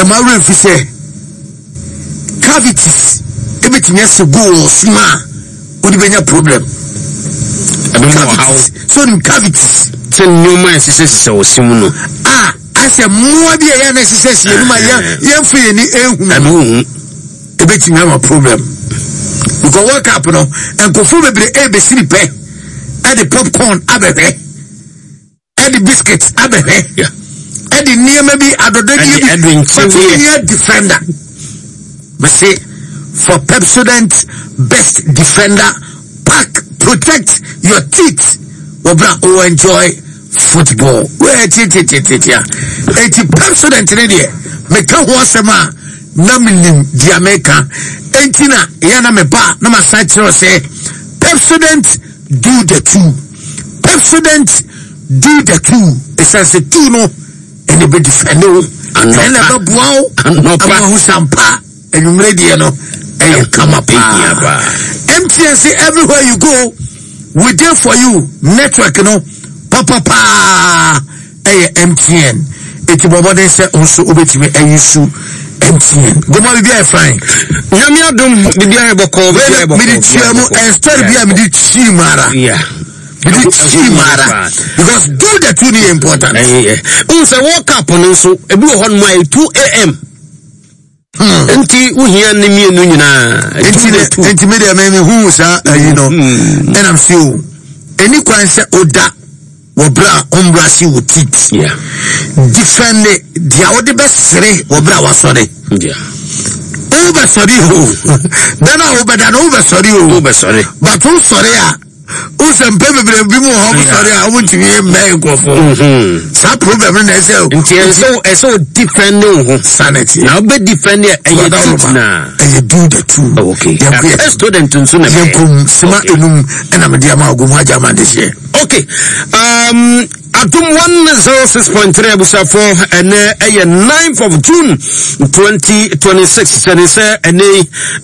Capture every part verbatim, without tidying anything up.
e ma we fi say cavities e betimi ase go sma odi benya problem. I don't know how so in cavities so no man say say osimu no ah ase mo bi e ya na say say no ma ya ya fe ni ehunu anu e betimi am problem because work up no enkofu bebre e be siri pe e the popcorn abebe e the biscuits abebe yeah e the niam bi adododi bi for defender but say for Pepsodent best defender pack protect your teeth obra o enjoy football where titi titi ya eti Pepsodent ne de me ka ho asema na minim di America entina ya na me ba na ma sachiro say Pepsodent do the two Pepsodent do the two it's as a two no and be defend no and na ba buao and no pa hu sampa and ready no and come up M T N say everywhere you go we there for you network no papa pa eh M T N eti bobo dey say onso obetimi ayisu M T N go ma bi e fine nyame adom bi e boko bi e boko mi di chiamu e story bi mi di chimara yeah mi di chimara because do the two is important eh un say work up no so e bi ho no two a m enti uhia ne mienu nyina enti enti me dey me hu sa you know and I'm sure any kwan say oda wobra ombra si wotit yeah defend dia odi besere wobra wasore yeah over sorry ho dana over dana over sorry ho over sorry but who sorry a usem pebebre bi mu ho sorry a wonti we me nkofo mhm sa problem na say nti so so defend ho sanity now be defend e tit na e do the two okay yeah student nso na me sima enum na me dia ma ogumu aja ma de she okay um Atum one oh six point three abusafo ene eye ninth of June twenty twenty-six and say ene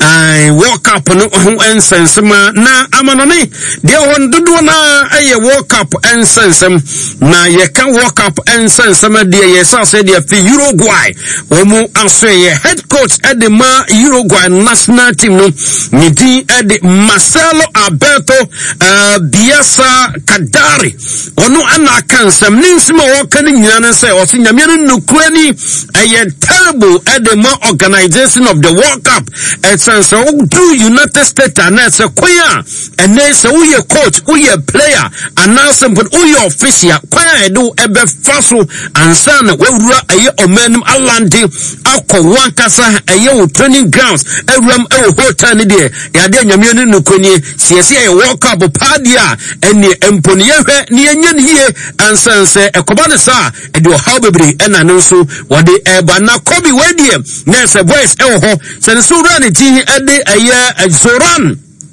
I World Cup no ho ensensema na amanone de won dodo na eye World Cup ensensem na ye kan World Cup ensensema de ye sa say de fi Uruguay omu aso ye head coach at the ma Uruguay national team no nidi at the Marcelo Alberto uh, Bielsa Kadari onu ana some names more can you say or sing a no cranny a terrible at the more organization of the World Cup and so do United States and that's a queer and they say who your coach who your player and now some but who your official queer do ebe faso and son we a year or men alandi alco one casa a year training grounds a ram a hotel there ya de nyamiano no cranny see a World Cup padia and the emponia near here and say ekobane sa e do how bebre e na no so wode e ba na kobi wedie na se voice e ho se so run ti e de eye Zoran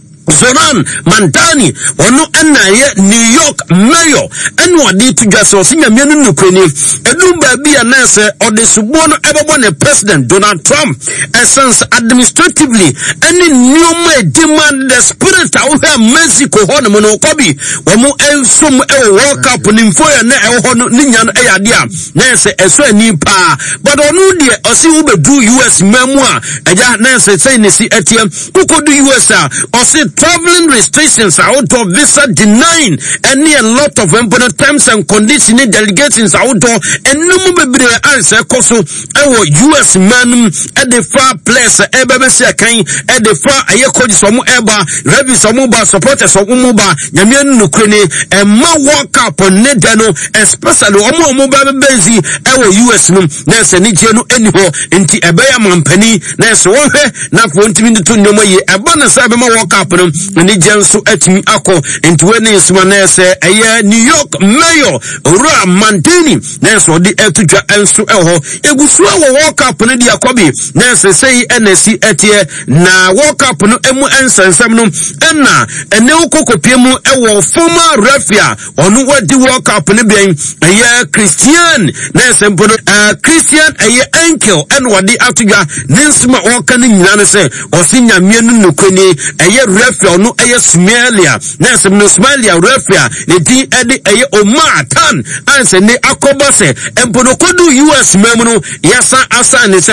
Zoran Mandani ono anaye New York mayor eno ade to just so sinya mienu nukweni edum ba bia na se ode subo no ebobo ne president Donald Trump essence administratively any new my demand the spirit of Mexico hono mo no kobi wo mo ensum e World Cup ni mfo ya na e ho no nya no e ade a na se eso ani pa but onu de osi wo bedu U S memu a eja na se say ne si atiem ukodu U S a osi traveling restrictions out of visa denying any a lot of important terms and conditions delegations out of and no bebre answer koso ewo U S man at the far place e bebe se kan at the far aye koji so mo eba rebi so mo ba supporters so mo ba nyame no kreni e ma World Cup ne de no especially omo omo ba benzi ewo U S no na se ni je no eni ho enti ebe ya mampani na se wo hwe na fo ntimi to nyomo ye eba na se be ma World Cup no ni jenso atimi akọ enti we ne sima na se eye New York mayor Ora Mandani na so di etutwa enso eho egusu wo World Cup no di akobi na se sei N C etie na World Cup no emu ensensem no enna ene ukokopie mu ewo former referee onu wadi World Cup no bien eye Christian na se mpono uh, Christian eye Enkel en wadi atugwa ninsima woka ni nyina ne se osinya mienu nukoni eye referee no eye Smelia na se no Smelia referee ne di ede eye Omar Tan anse ne akobase empono kodu U S memu no yasa asa ne se